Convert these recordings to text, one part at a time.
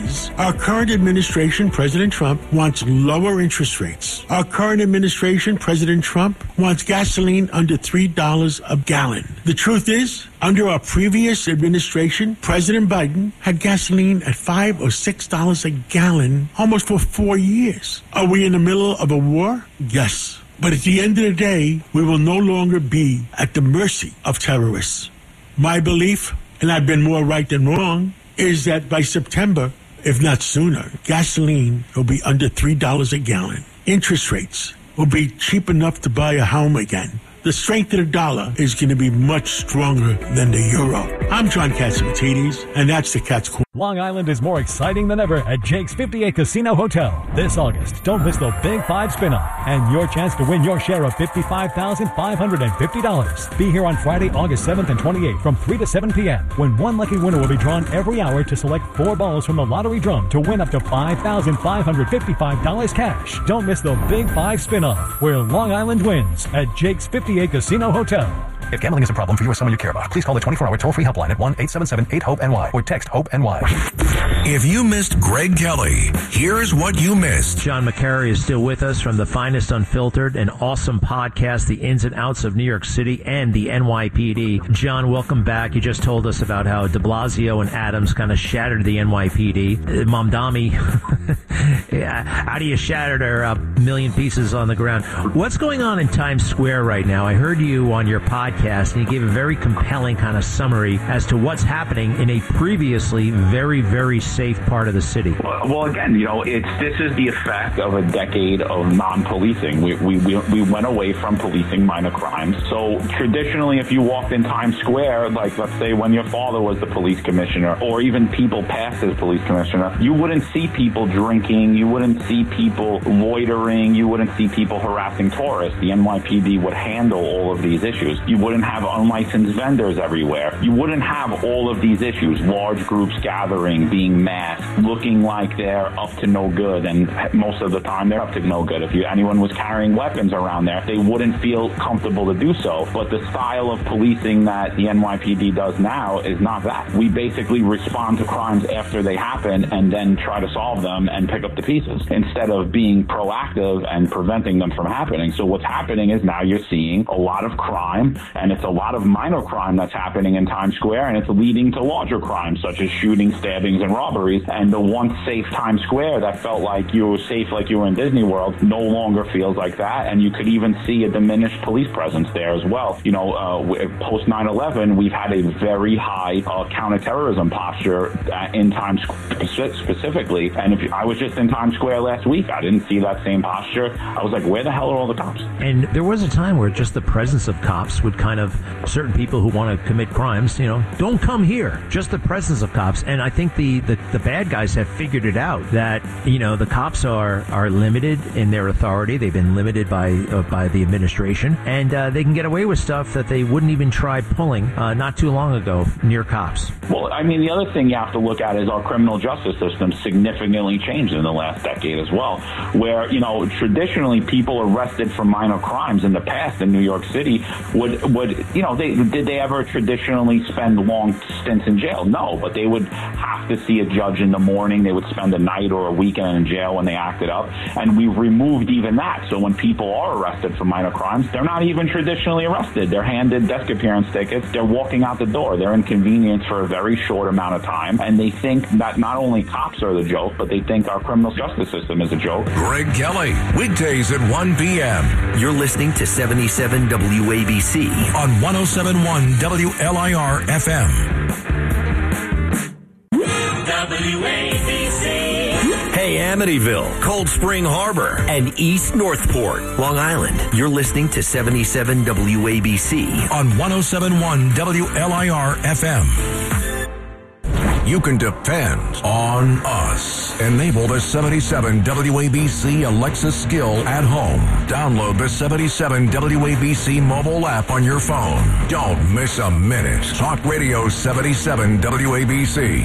is our current administration, President Trump, wants lower interest rates. Our current administration, President Trump, wants gasoline under $3 a gallon. The truth is, under our previous administration, President Biden had gasoline at $5 or $6 a gallon almost for 4 years. Are we in the middle of a war? Yes. But at the end of the day, we will no longer be at the mercy of terrorists. My belief, and I've been more right than wrong, is that by September, if not sooner, gasoline will be under $3 a gallon. Interest rates will be cheap enough to buy a home again. The strength of the dollar is going to be much stronger than the euro. I'm John Catsimatidis, and that's the Cat's Corner. Long Island is more exciting than ever at Jake's 58 Casino Hotel. This August, don't miss the Big 5 spin-off and your chance to win your share of $55,550. Be here on Friday, August 7th and 28th from 3 to 7 p.m. when one lucky winner will be drawn every hour to select 4 balls from the lottery drum to win up to $5,555 cash. Don't miss the Big 5 spin-off where Long Island wins at Jake's 58 Casino Hotel. If gambling is a problem for you or someone you care about, please call the 24-hour toll-free helpline at 1-877-8-HOPE-NY or text HOPE-NY. If you missed Greg Kelly, here's what you missed. John McCary is still with us from the Finest Unfiltered, an awesome podcast, The Ins and Outs of New York City and the NYPD. John, welcome back. You just told us about how de Blasio and Adams kind of shattered the NYPD. Mamdani, how do you shatter their a million pieces on the ground? What's going on in Times Square right now? I heard you on your podcast, and you gave a very compelling kind of summary as to what's happening in a previously very, very safe part of the city. Well, again, this is the effect of a decade of non-policing. We went away from policing minor crimes. So traditionally, if you walked in Times Square, like let's say when your father was the police commissioner, or even people past as police commissioner, you wouldn't see people drinking, you wouldn't see people loitering, you wouldn't see people harassing tourists. The NYPD would handle all of these issues. You wouldn't have unlicensed vendors everywhere. You wouldn't have all of these issues, large groups gathering, being masked, looking like they're up to no good, and most of the time they're up to no good. If anyone was carrying weapons around there, they wouldn't feel comfortable to do so. But the style of policing that the NYPD does now is not that. We basically respond to crimes after they happen and then try to solve them and pick up the pieces instead of being proactive and preventing them from happening. So what's happening is now you're seeing a lot of crime, and it's a lot of minor crime that's happening in Times Square, and it's leading to larger crimes such as shootings, stabbings, and robberies. And the once safe Times Square that felt like you were safe, like you were in Disney World, no longer feels like that. And you could even see a diminished police presence there as well. Post 9/11, we've had a very high counterterrorism posture in Times Square specifically. And I was just in Times Square last week, I didn't see that same posture. I was like, where the hell are all the cops? And there was a time where just the presence of cops would kind of, certain people who want to commit crimes, don't come here. Just the presence of cops. And I think the bad guys have figured it out that, the cops are limited in their authority. They've been limited by the administration, and they can get away with stuff that they wouldn't even try pulling not too long ago near cops. Well, I mean, the other thing you have to look at is our criminal justice system significantly changed in the last decade as well, where, traditionally people arrested for minor crimes in the past in New York City did they ever traditionally spend long stints in jail? No, but they would have to see a judge in the morning. They would spend a night or a weekend in jail when they acted up. And we've removed even that. So when people are arrested for minor crimes, they're not even traditionally arrested. They're handed desk appearance tickets. They're walking out the door. They're inconvenienced for a very short amount of time. And they think that not only cops are the joke, but they think our criminal justice system is a joke. Greg Kelly, weekdays at 1 p.m. You're listening to 77 WABC on 107.1 WLIR FM. WABC. Hey, Amityville, Cold Spring Harbor, and East Northport, Long Island. You're listening to 77 WABC on 107.1 WLIR FM. You can depend on us. Enable the 77 WABC Alexa skill at home. Download the 77 WABC mobile app on your phone. Don't miss a minute. Talk Radio 77 WABC.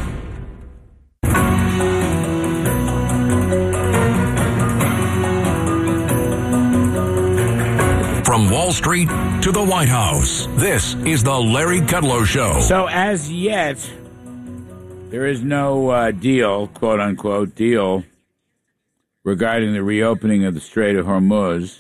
From Wall Street to the White House, this is the Larry Kudlow Show. So as yet, There is no deal, quote-unquote, deal regarding the reopening of the Strait of Hormuz.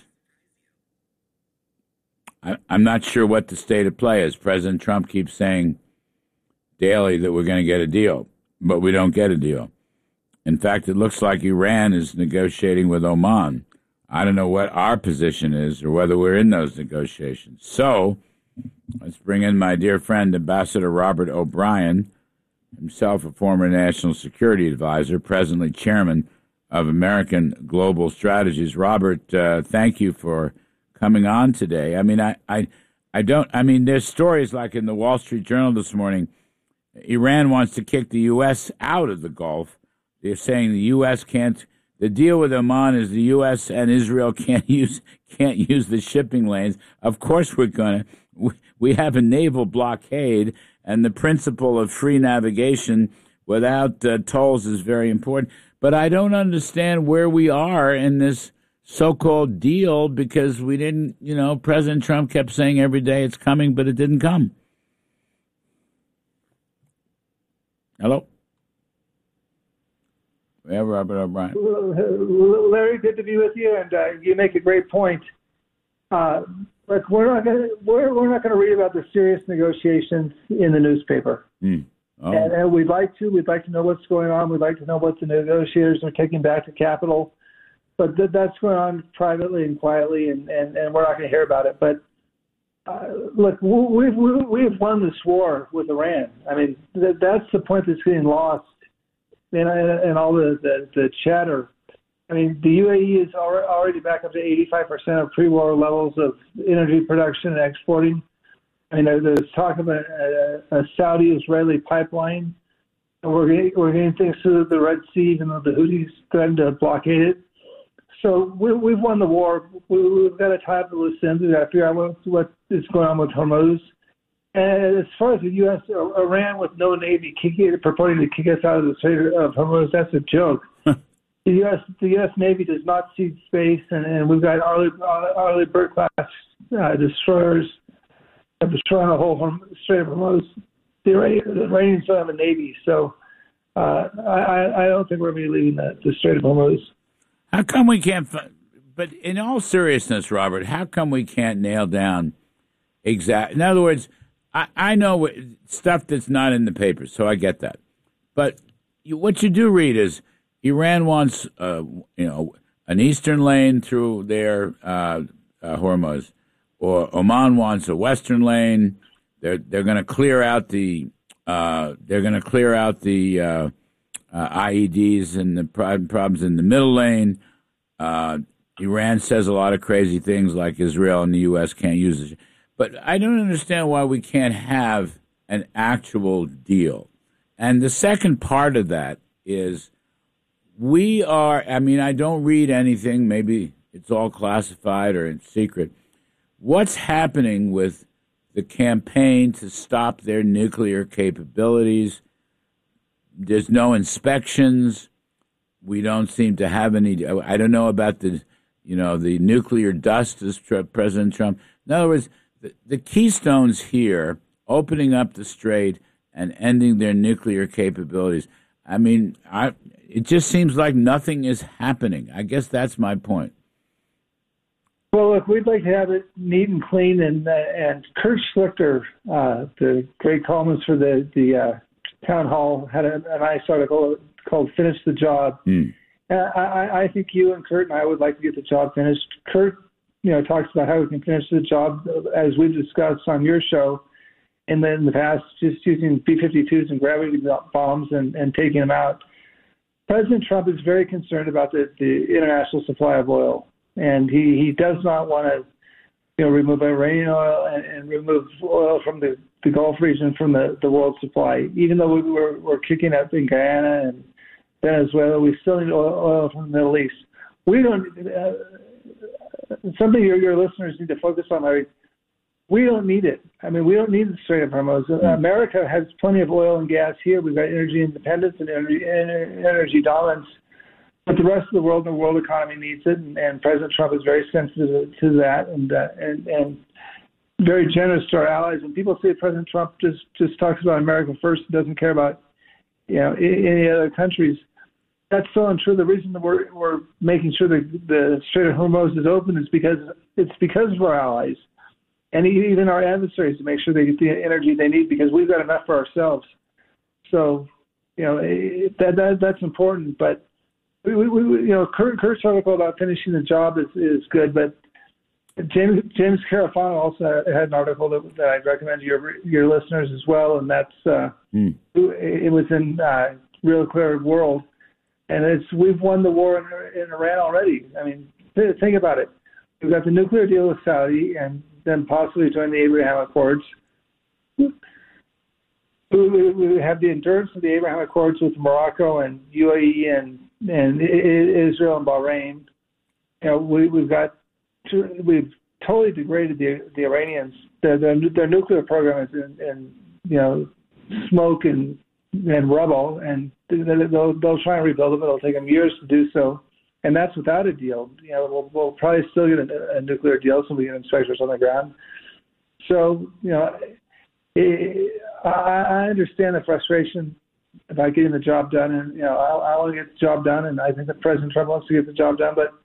I'm not sure what the state of play is. President Trump keeps saying daily that we're going to get a deal, but we don't get a deal. In fact, it looks like Iran is negotiating with Oman. I don't know what our position is or whether we're in those negotiations. So let's bring in my dear friend, Ambassador Robert O'Brien, himself a former national security advisor, presently chairman of American Global Strategies. Robert, thank you for coming on today. I mean, I mean, there's stories like in the Wall Street Journal this morning, Iran wants to kick the U.S. out of the Gulf. They're saying the U.S. can't. The deal with Oman is the U.S. and Israel can't use the shipping lanes. Of course, we're gonna. We have a naval blockade, and the principle of free navigation without tolls is very important. But I don't understand where we are in this so-called deal because we didn't. You know, President Trump kept saying every day it's coming, but it didn't come. Hello? Yeah, Robert O'Brien. Larry, good to be with you, and you make a great point. But we're not going to read about the serious negotiations in the newspaper. Oh. And we'd like to know what's going on. We'd like to know what the negotiators are taking back to Capitol. But that's going on privately and quietly, and we're not going to hear about it. But look, we've won this war with Iran. I mean, that's the point that's getting lost in all the chatter. I mean, the UAE is already back up to 85% of pre-war levels of energy production and exporting. I mean, there's talk about a Saudi-Israeli pipeline, and we're getting things through the Red Sea, even though the Houthis threatened to blockade it. So we've won the war. We've got to tie up the loose ends. We've got to figure out what is going on with Hormuz. And as far as the U.S., Iran with no Navy purporting to kick us out of the Strait of Hormuz, that's a joke. The U.S. Navy does not cede space, and we've got Arleigh Burke-class destroyers destroying the whole Strait of Hormuz. The Iranians don't have a Navy, so I don't think we're going to be leaving the Strait of Hormuz. How come we can't? But in all seriousness, Robert, how come we can't nail down exact? In other words, I know stuff that's not in the papers, so I get that. But what you do read is Iran wants, an eastern lane through their Hormuz, or Oman wants a western lane. They're going to clear out the IEDs and the problems in the middle lane. Iran says a lot of crazy things like Israel and the U.S. can't use it. But I don't understand why we can't have an actual deal. And the second part of that is I don't read anything. Maybe it's all classified or in secret. What's happening with the campaign to stop their nuclear capabilities? There's no inspections. We don't seem to have any. I don't know about the nuclear dust, as President Trump. In other words, the keystones here, opening up the strait and ending their nuclear capabilities. I mean, it just seems like nothing is happening. I guess that's my point. Well, look, we'd like to have it neat and clean, and Kurt Schlichter, the great columnist for the town hall, had a nice article called "Finish the Job." I think you and Kurt and I would like to get the job finished. Kurt, talks about how we can finish the job as we've discussed on your show, and then in the past, just using B-52s and gravity bombs and taking them out. President Trump is very concerned about the international supply of oil, and he does not want to, remove Iranian oil and remove oil from the Gulf region from the world supply. Even though we're kicking up in Guyana and Venezuela, we still need oil from the Middle East. We don't. Something your listeners need to focus on, Larry. We don't need it. I mean, we don't need the Strait of Hormuz. America has plenty of oil and gas here. We've got energy independence and energy dominance. But the rest of the world and the world economy needs it, and President Trump is very sensitive to that and very generous to our allies. And people say President Trump just talks about America first and doesn't care about any other countries. That's so untrue. The reason that we're making sure that the Strait of Hormuz is open is because of our allies and even our adversaries, to make sure they get the energy they need, because we've got enough for ourselves. So, that's important. But Kurt's article about finishing the job is good. But James Carafano also had an article that I'd recommend to your listeners as well, and that's it was in Real Clear World. And we've won the war in Iran already. I mean, think about it. We've got the nuclear deal with Saudi, and then possibly join the Abraham Accords. We have the endurance of the Abraham Accords with Morocco and UAE and Israel and Bahrain. We've totally degraded the Iranians. Their nuclear program is in smoke and rubble, and they'll try and rebuild it, but it'll take them years to do so. And that's without a deal. We'll probably still get a nuclear deal, so we get inspectors on the ground. So, I understand the frustration about getting the job done, and I want to get the job done, and I think that President Trump wants to get the job done, but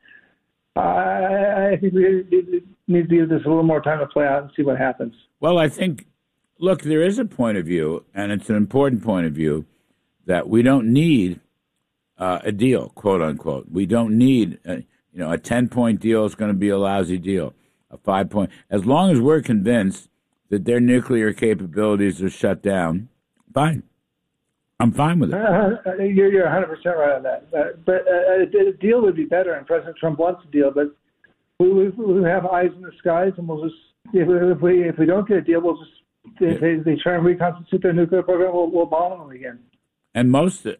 I think we need to give this a little more time to play out and see what happens. Well, I think, look, there is a point of view, and it's an important point of view, that we don't need a deal, quote unquote. We don't need, a 10-point deal is going to be a lousy deal. A 5-point, as long as we're convinced that their nuclear capabilities are shut down, fine. I'm fine with it. You're 100% right on that. But a deal would be better, and President Trump wants a deal. But we have eyes in the skies, and we'll just if we don't get a deal, we'll just if they try and reconstitute their nuclear program, we'll bomb them again. And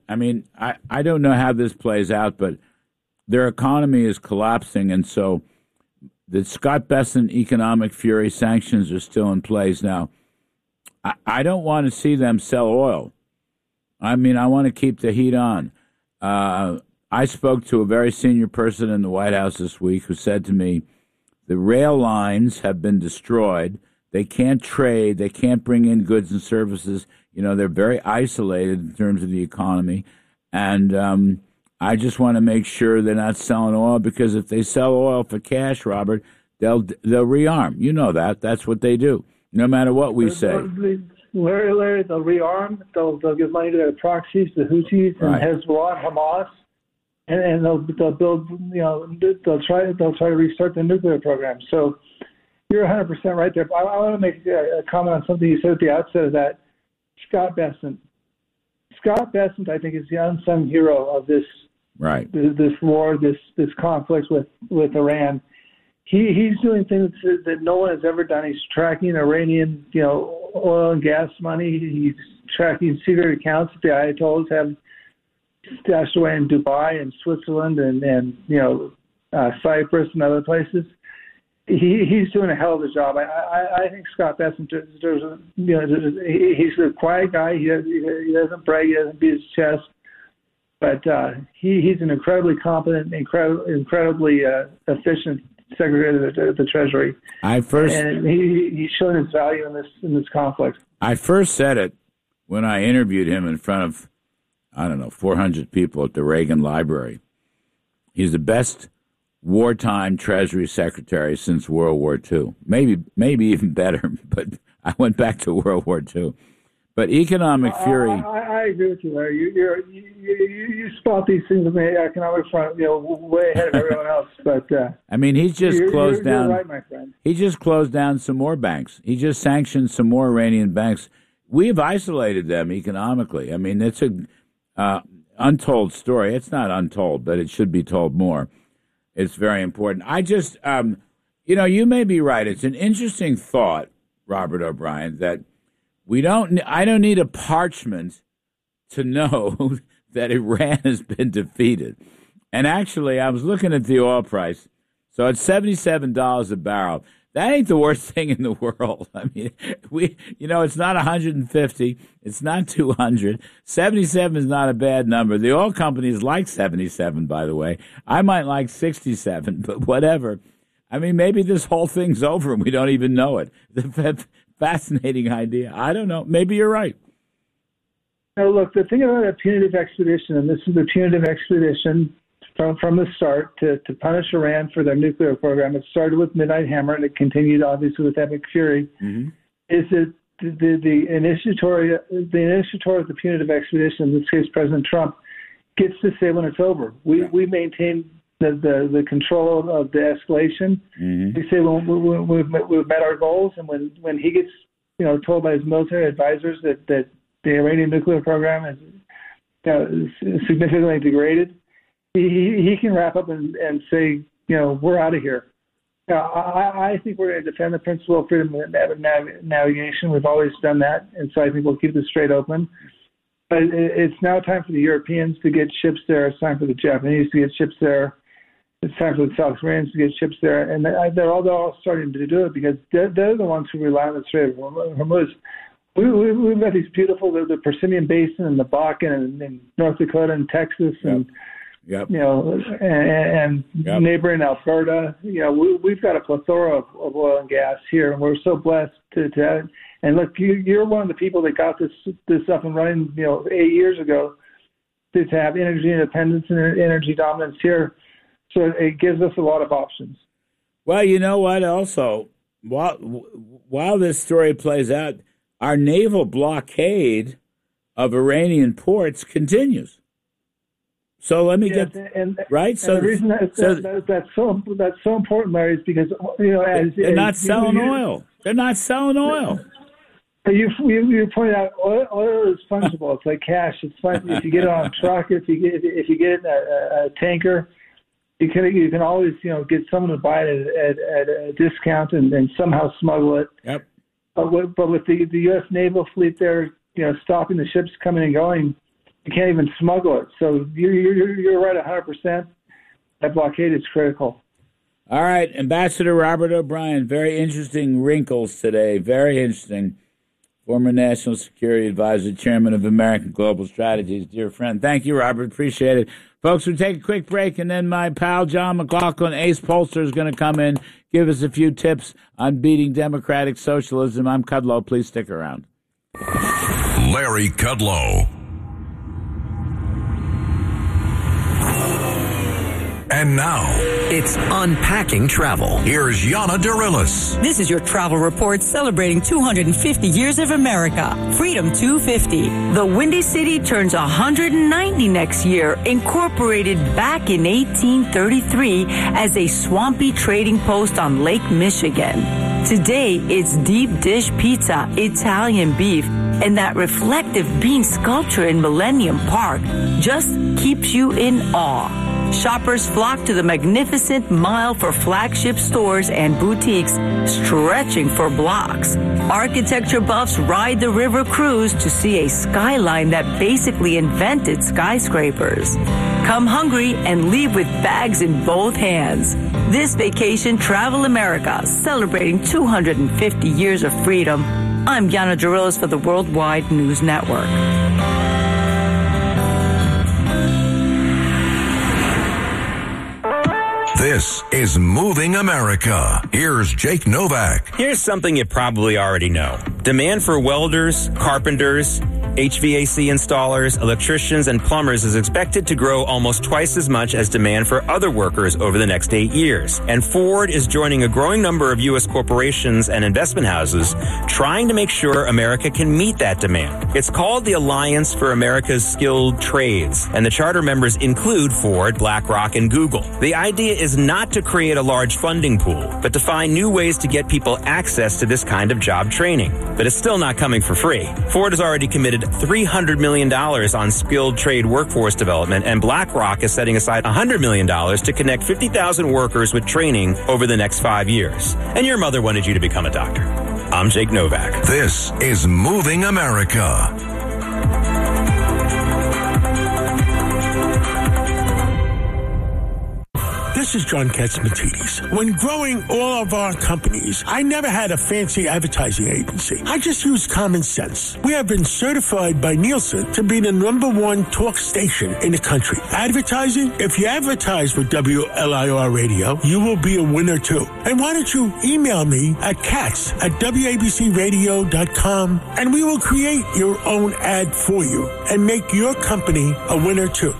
I don't know how this plays out, but their economy is collapsing, and so the Scott Bessent economic fury sanctions are still in place. Now, I don't want to see them sell oil. I want to keep the heat on. I spoke to a very senior person in the White House this week who said to me, the rail lines have been destroyed. They can't trade. They can't bring in goods and services. They're very isolated in terms of the economy. And I just want to make sure they're not selling oil, because if they sell oil for cash, Robert, they'll rearm. You know that. That's what they do, no matter what we say. Larry, they'll rearm. They'll give money to their proxies, the Houthis and Hezbollah, Hamas, and they'll build. They'll try to restart the nuclear program. So you're 100% right there. I want to make a comment on something you said at the outset of that. Scott Bessent. Scott Bessent, I think, is the unsung hero of this this war, this conflict with Iran. He's doing things that no one has ever done. He's tracking Iranian, oil and gas money. He's tracking secret accounts that the Ayatollahs have stashed away in Dubai and Switzerland and Cyprus and other places. He's doing a hell of a job. I think Scott Bessent, he's a quiet guy. He doesn't brag. He doesn't beat his chest. But he's an incredibly competent, incredibly efficient Secretary of the Treasury. And he's shown his value in this conflict. I first said it when I interviewed him in front of 400 people at the Reagan Library. He's the best wartime Treasury Secretary since World War II. Maybe even better, but I went back to World War II. But economic fury. I agree with you, Larry. You spot these things on the economic front, way ahead of everyone else. But he's just closed down. You're right, my friend. He just closed down some more banks. He just sanctioned some more Iranian banks. We've isolated them economically. It's a untold story. It's not untold, but it should be told more. It's very important. I just, you may be right. It's an interesting thought, Robert O'Brien, that I don't need a parchment to know that Iran has been defeated. And actually, I was looking at the oil price. So it's $77 a barrel. That ain't the worst thing in the world. It's not 150. It's not 200. 77 is not a bad number. The oil companies like 77, by the way. I might like 67, but whatever. Maybe this whole thing's over and we don't even know it. Fascinating idea. I don't know. Maybe you're right. Now, look, the thing about a punitive expedition, and this is a punitive expedition from the start to punish Iran for their nuclear program. It started with Midnight Hammer, and it continued, obviously, with Epic Fury. Mm-hmm. Is that the initiator of the punitive expedition, in this case President Trump, gets to say when it's over. We maintain the control of the escalation. Mm-hmm. We say when we've met our goals, and when he gets told by his military advisors that the Iranian nuclear program is significantly degraded, he can wrap up and say, we're out of here. I think we're going to defend the principle of freedom of navigation. We've always done that, and so I think we'll keep the Strait open. But it's now time for the Europeans to get ships there. It's time for the Japanese to get ships there. It's time for the South Koreans to get ships there. And they're all starting to do it because they're the ones who rely on the Strait of Hormuz. We've got these beautiful, the Persimmon Basin and the Bakken and North Dakota and Texas and and neighboring Alberta. We've got a plethora of oil and gas here, and we're so blessed to have it. And look, you're one of the people that got this up and running, 8 years ago, to have energy independence and energy dominance here. So it gives us a lot of options. Well, you know what? Also, while this story plays out, our naval blockade of Iranian ports continues. So let me get right. So the reason that's so important, Larry, is because they're not selling oil. They're not selling oil. You pointed out oil is fungible. It's like cash. It's fun if you get it on a truck. If you get it in a tanker, you can always get someone to buy it at a discount and somehow smuggle it. Yep. But with the U.S. naval fleet there, stopping the ships coming and going, you can't even smuggle it. So you're right 100%. That blockade is critical. All right, Ambassador Robert O'Brien, very interesting wrinkles today. Very interesting. Former National Security Advisor, Chairman of American Global Strategies, dear friend. Thank you, Robert. Appreciate it. Folks, we'll take a quick break, and then my pal John McLaughlin, Ace Pollster, is going to come in, give us a few tips on beating democratic socialism. I'm Kudlow. Please stick around. Larry Kudlow. And now, it's Unpacking Travel. Here's Yana Dirilis. This is your travel report celebrating 250 years of America. Freedom 250. The Windy City turns 190 next year, incorporated back in 1833 as a swampy trading post on Lake Michigan. Today, it's deep dish pizza, Italian beef, and that reflective bean sculpture in Millennium Park just keeps you in awe. Shoppers flock to the magnificent mile for flagship stores and boutiques stretching for blocks. Architecture buffs ride the river cruise to see a skyline that basically invented skyscrapers. Come hungry and leave with bags in both hands. This vacation, Travel America, celebrating 250 years of freedom. I'm Yana Dirilis for the Worldwide News Network. This is Moving America. Here's Jake Novak. Here's something you probably already know. Demand for welders, carpenters, HVAC installers, electricians, and plumbers is expected to grow almost twice as much as demand for other workers over the next 8 years. And Ford is joining a growing number of U.S. corporations and investment houses trying to make sure America can meet that demand. It's called the Alliance for America's Skilled Trades, and the charter members include Ford, BlackRock, and Google. The idea is not to create a large funding pool, but to find new ways to get people access to this kind of job training. But it's still not coming for free. Ford has already committed $300 million on skilled trade workforce development, and BlackRock is setting aside $100 million to connect 50,000 workers with training over the next 5 years. And your mother wanted you to become a doctor. I'm Jake Novak. This is Moving America. This is John Katzmatidis. When growing all of our companies, I never had a fancy advertising agency. I just used common sense. We have been certified by Nielsen to be the #1 talk station in the country. Advertising? If you advertise with WLIR Radio, you will be a winner too. And why don't you email me at cats@wabcradio.com and we will create your own ad for you and make your company a winner too.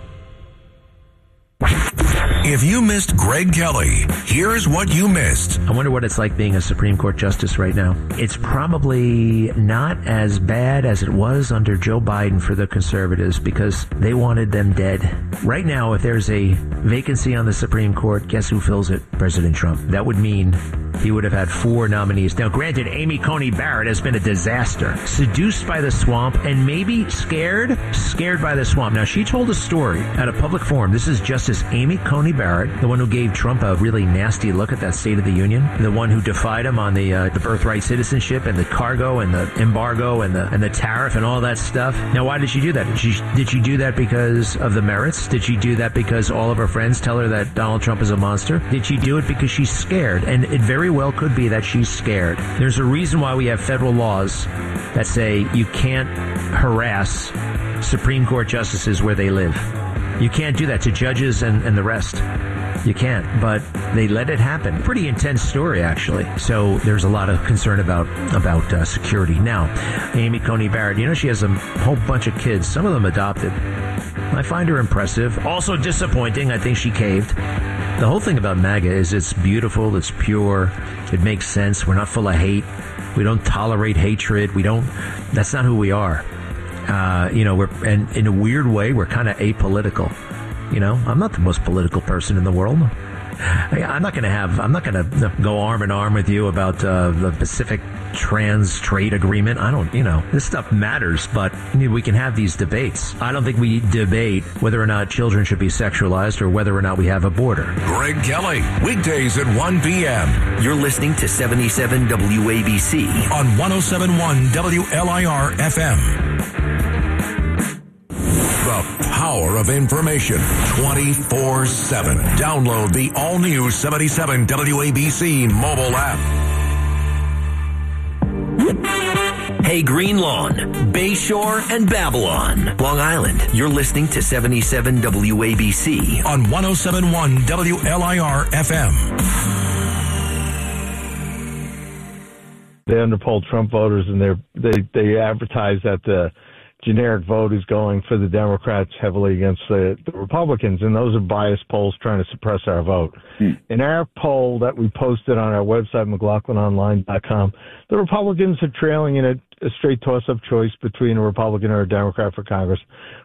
If you missed Greg Kelly, here's what you missed. I wonder what it's like being a Supreme Court justice right now. It's probably not as bad as it was under Joe Biden for the conservatives because they wanted them dead. Right now, if there's a vacancy on the Supreme Court, guess who fills it? President Trump. That would mean he would have had 4 nominees. Now, granted, Amy Coney Barrett has been a disaster. Seduced by the swamp and maybe scared by the swamp. Now, she told a story at a public forum. This is Justice Amy Coney Barrett, the one who gave Trump a really nasty look at that State of the Union, the one who defied him on the birthright citizenship and the cargo and the embargo and the tariff and all that stuff. Now, why did she do that? Did she do that because of the merits? Did she do that because all of her friends tell her that Donald Trump is a monster? Did she do it because she's scared? And it very well could be that she's scared. There's a reason why we have federal laws that say you can't harass Supreme Court justices where they live. You can't do that to judges and the rest. You can't, but they let it happen. Pretty intense story, actually. So there's a lot of concern about security. Now, Amy Coney Barrett, she has a whole bunch of kids, some of them adopted. I find her impressive. Also disappointing. I think she caved. The whole thing about MAGA is it's beautiful, it's pure, it makes sense. We're not full of hate. We don't tolerate hatred. That's not who we are. And in a weird way, we're kind of apolitical. I'm not the most political person in the world. I'm not going to go arm in arm with you about the Pacific Trans Trade Agreement. This stuff matters, but we can have these debates. I don't think we debate whether or not children should be sexualized or whether or not we have a border. Greg Kelly, weekdays at 1 p.m. You're listening to 77 WABC on 107.1 WLIR FM. The power of information 24/7. Download the all-new 77 WABC mobile app. Hey, Green Lawn, Bayshore, and Babylon, Long Island. You're listening to 77 WABC on 107.1 WLIR FM. They underpolled Trump voters, and they advertise that the generic vote is going for the Democrats heavily against the Republicans, and those are biased polls trying to suppress our vote. In our poll that we posted on our website, McLaughlinOnline.com, the Republicans are trailing in a straight toss-up choice between a Republican or a Democrat for Congress,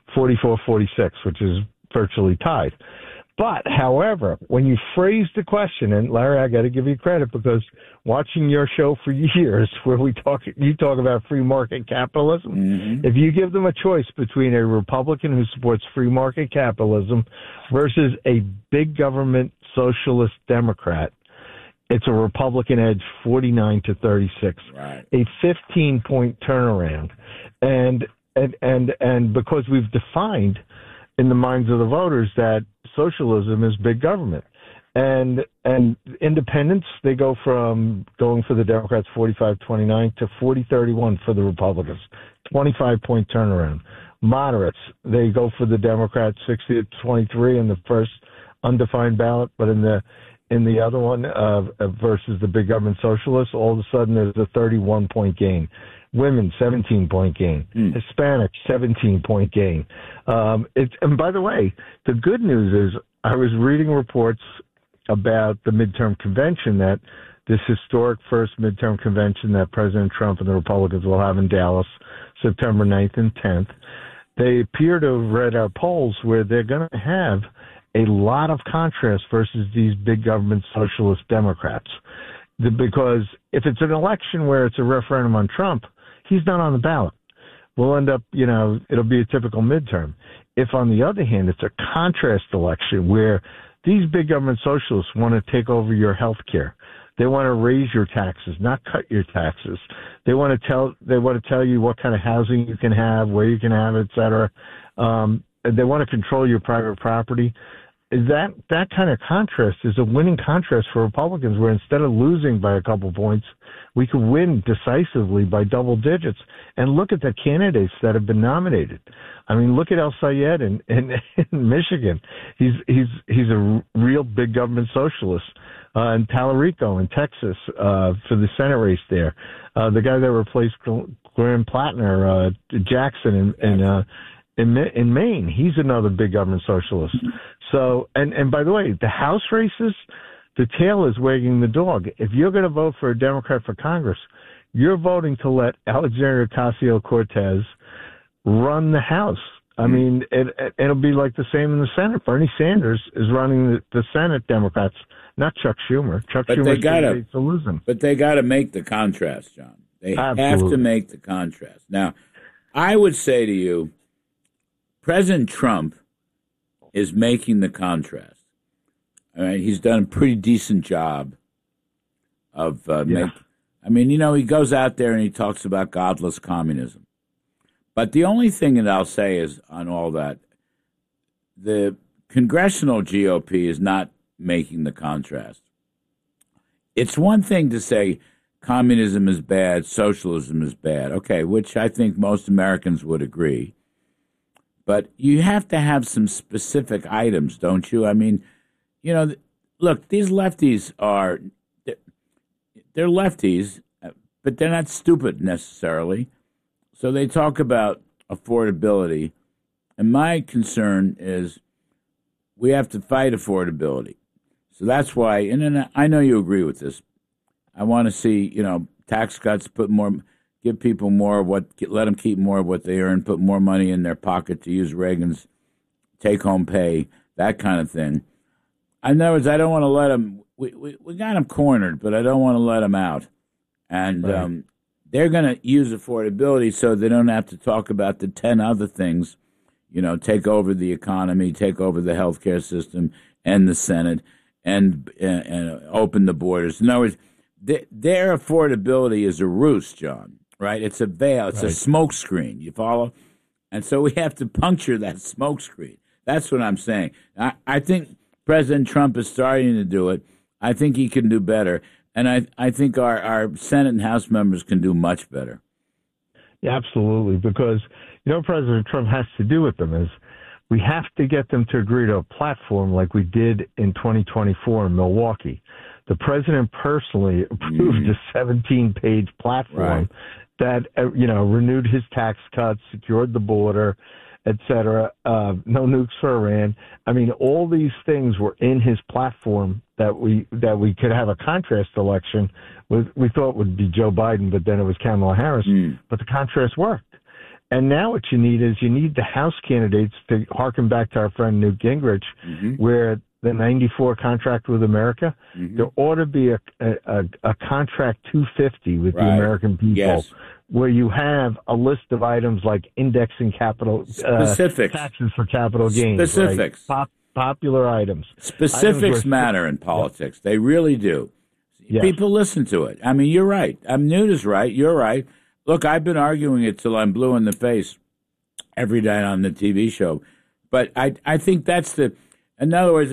44-46, which is virtually tied. But, however, when you phrase the question, and Larry, I got to give you credit because watching your show for years, where you talk about free market capitalism, if you give them a choice between a Republican who supports free market capitalism versus a big government socialist Democrat, it's a Republican edge, 49-36, right. A 15-point turnaround, and because we've defined in the minds of the voters that socialism is big government. And independents, they go from going for the Democrats 45-29 to 40-31 for the Republicans, 25-point turnaround. Moderates, they go for the Democrats 60-23 in the first undefined ballot, but in the other one versus the big government socialists, all of a sudden there's a 31-point gain. Women, 17-point gain. Hispanic, 17-point gain. And by the way, the good news is I was reading reports about the midterm convention, that this historic first midterm convention that President Trump and the Republicans will have in Dallas, September 9th and 10th. They appear to have read our polls where they're going to have a lot of contrast versus these big government socialist Democrats. Because if it's an election where it's a referendum on Trump, he's not on the ballot. We'll end up, it'll be a typical midterm. If, on the other hand, it's a contrast election where these big government socialists want to take over your health care, they want to raise your taxes, not cut your taxes. They want to tell you what kind of housing you can have, where you can have it, et cetera. They want to control your private property. that kind of contrast is a winning contrast for Republicans, where instead of losing by a couple points, we could win decisively by double digits. And look at the candidates that have been nominated. I mean, look at El Sayed in Michigan. He's a real big government socialist. And Tallarico in Texas for the Senate race there. The guy that replaced Graham Plattner, Jackson in Maine, he's another big government socialist. So, and by the way, the House races, the tail is wagging the dog. If you're going to vote for a Democrat for Congress, you're voting to let Alexandria Ocasio-Cortez run the House. I mean, it'll be like the same in the Senate. Bernie Sanders is running the Senate, Democrats, not Chuck Schumer. Chuck Schumer's candidates are losing. But they got to make the contrast, John. They Absolutely. have to make the contrast. Now, I would say to you, President Trump is making the contrast. All right, he's done a pretty decent job of making. I mean, he goes out there and he talks about godless communism. But the only thing that I'll say is on all that, the congressional GOP is not making the contrast. It's one thing to say communism is bad, socialism is bad, okay, which I think most Americans would agree. But you have to have some specific items, don't you? I mean, look, these lefties they're lefties, but they're not stupid necessarily. So they talk about affordability, and my concern is we have to fight affordability. So that's why, and then I know you agree with this. I want to see, tax cuts, give people more of let them keep more of what they earn, put more money in their pocket, to use Reagan's take-home pay, that kind of thing. In other words, I don't want to let them. We got them cornered, but I don't want to let them out, and. Right. They're going to use affordability so they don't have to talk about the 10 other things, take over the economy, take over the healthcare system and the Senate, and open the borders. In other words, their affordability is a ruse, John, right? It's a veil. It's a smoke screen. You follow? And so we have to puncture that smoke screen. That's what I'm saying. I think President Trump is starting to do it. I think he can do better. And I think our Senate and House members can do much better. Yeah, absolutely. Because, President Trump has to do with them is we have to get them to agree to a platform like we did in 2024 in Milwaukee. The president personally approved a 17-page platform that, renewed his tax cuts, secured the border, et cetera, no nukes for Iran. I mean, all these things were in his platform that we could have a contrast election with. We thought would be Joe Biden, but then it was Kamala Harris. But the contrast worked. And now what you need is the House candidates to harken back to our friend Newt Gingrich, where the 94 contract with America, there ought to be a contract 250 with the American people, where you have a list of items like indexing capital specifics, taxes for capital gains, specifics, popular items. Specifics matter in politics; they really do. Yes. People listen to it. I mean, you're right. Newt is right. You're right. Look, I've been arguing it till I'm blue in the face every night on the TV show, but I think that's the. In other words,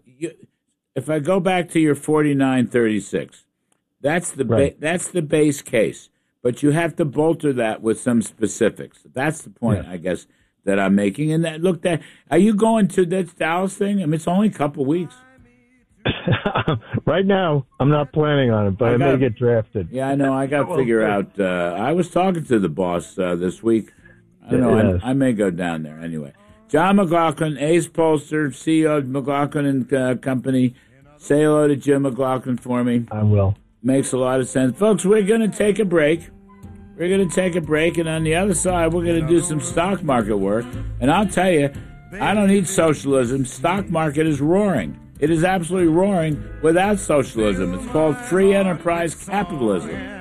if I go back to your 49-36, that's the base case. But you have to bolster that with some specifics. That's the point, I guess, that I'm making. And are you going to that Dallas thing? I mean, it's only a couple weeks. Right now, I'm not planning on it, but I may get drafted. Yeah, I know. I got to figure out. I was talking to the boss this week. I don't know. I may go down there anyway. John McLaughlin, ace pollster, CEO of McLaughlin and Company. Say hello to Jim McLaughlin for me. I will. Makes a lot of sense. Folks, we're going to take a break. And on the other side, we're going to do some stock market work. And I'll tell you, I don't need socialism. Stock market is roaring. It is absolutely roaring without socialism. It's called free enterprise capitalism.